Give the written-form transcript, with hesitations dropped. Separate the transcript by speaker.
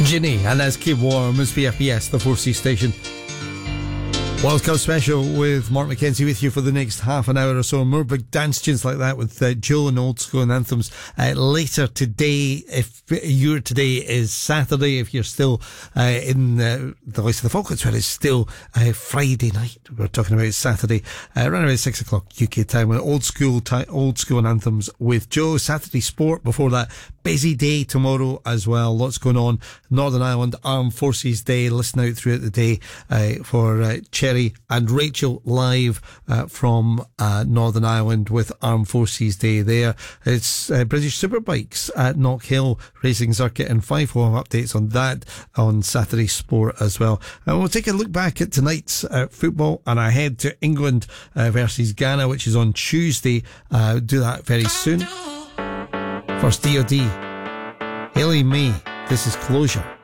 Speaker 1: Ginny, and that's Keep Warm. It's BFBS, the 4C station. World Cup special with Mark McKenzie with you for the next half an hour or so. More big dance tunes like that with Joe and Old School and Anthems later today. If your today is Saturday, if you're still in the Voice of the Falklands, where it's still Friday night, we're talking about Saturday around about 6 o'clock UK time with Old School and Anthems with Joe. Saturday Sport before that. Busy day tomorrow as well. Lots going on. Northern Ireland Armed Forces Day. Listen out throughout the day for Cherry and Rachel live from Northern Ireland with Armed Forces Day there. It's British Superbikes at Knockhill Racing Circuit, and 5 home updates on that on Saturday Sport as well. And we'll take a look back at tonight's football and ahead to England versus Ghana, which is on Tuesday. Do that very soon. First, DOD, Hayley May, this is Closure.